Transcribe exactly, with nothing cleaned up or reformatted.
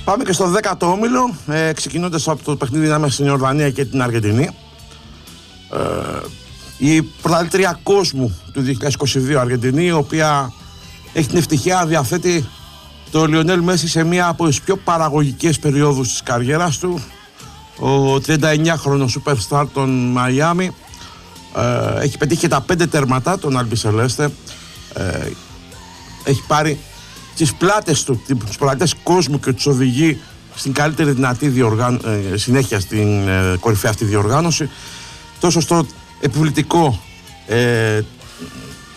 Πάμε και στο δέκατο όμιλο, ε, ξεκινώντας από το παιχνίδι ανάμεσα στην Ιορδανία και την Αργεντινή. Ε, η πρωταθλήτρια κόσμου του δύο χιλιάδες είκοσι δύο Αργεντινή, η οποία έχει την ευτυχία να διαθέτει το Λιονέλ Μέση σε μία από τις πιο παραγωγικές περιόδους της καριέρας του. Ο τριάντα εννιά χρονος superstar των Μαϊάμι ε, έχει πετύχει και τα πέντε τέρματα των Άλμπι Σελέστε. Ε, έχει πάρει τις πλάτες του τους πρωταθλητές κόσμου και τους οδηγεί στην καλύτερη δυνατή διοργάν, ε, συνέχεια στην ε, κορυφαία αυτή διοργάνωση, τόσο στο επιβλητικό ε,